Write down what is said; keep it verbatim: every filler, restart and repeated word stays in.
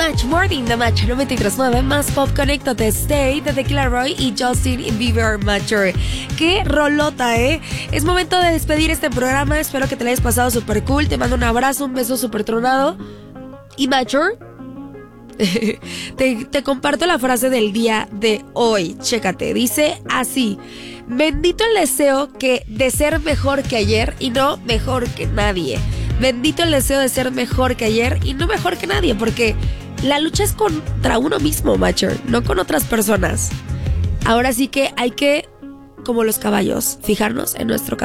Match Morning de Match noventa y tres punto nueve, más pop. Conéctate, Stay de Tequila Roy y Justin Bieber Mature. Qué rolota, ¿eh? Es momento de despedir este programa. Espero que te lo hayas pasado súper cool. Te mando un abrazo, un beso súper tronado. Y Mature, te, te comparto la frase del día de hoy. Chécate, dice así: bendito el deseo que de ser mejor que ayer y no mejor que nadie. Bendito el deseo de ser mejor que ayer y no mejor que nadie, porque la lucha es contra uno mismo, Mature, no con otras personas. Ahora sí que hay que, como los caballos, fijarnos en nuestro camino.